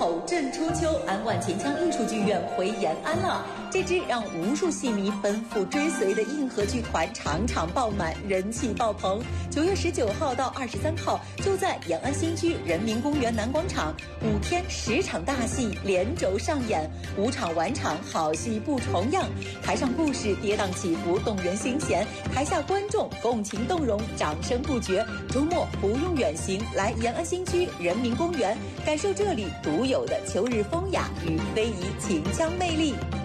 吼震初秋，安万钱江艺术剧院回延安了。这支让无数戏迷奔赴追随的硬核剧团场场爆满，人气爆棚。9月19号到23号，就在延安新区人民公园南广场，5天10场大戏连轴上演，5场晚场好戏不重样。台上故事跌宕起伏，动人心弦；台下观众共情动容，掌声不绝。周末不用远行，来延安新区人民公园，感受这里独有的秋日风雅与非遗秦腔魅力。